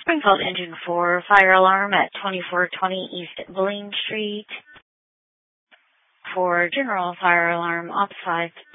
Springfield Engine 4, fire alarm at 2420 East Bling Street. For general fire alarm, op 5